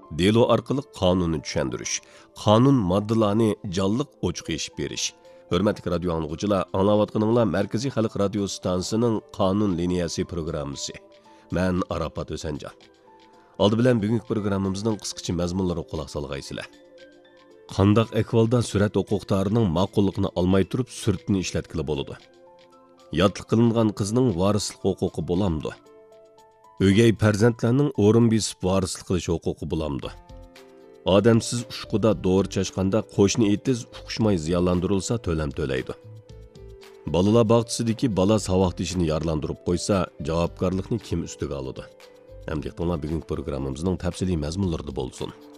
delo orqali qonunni tushuntirish, qonun moddalarini jonliq ochiq eshib berish. Hurmatli radio anglag'uchilar, anglayotganinglar Markaziy xalq radio stansiyasining qonun liniyasi programmasi. Men Arafat O'sanjon. Oldi bilan bugungi programmamizning qisqacha mazmunlariga quloq solg'aysizlar. Qandaq ahvolda surat huquqdorining ma'qulligini olmay turib surtni ishlatkili bo'ladi? Yotliq qilingan qizning varislik huquqi bo'lamdi? O'gay farzandlarning o'rin besib varislik qilish huquqi bo'lamdi? Odamsiz ushquda dori chashqanda qo'shni etiz uqishmay ziyonlantirilsa to'lam to'laydi. Bolalar bog'chasidagi bola savoqdishini yarlantirib qo'ysa, javobgarlikni kim ustiga oladi? Hamdiyatlar bugungi programmamizning tafsiliy mazmunlarida bo'lsin.